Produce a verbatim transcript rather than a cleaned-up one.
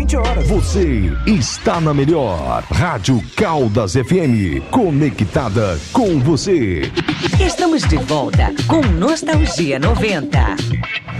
vinte horas. Você está na melhor Rádio Caldas F M, conectada com você. Estamos de volta com Nostalgia noventa.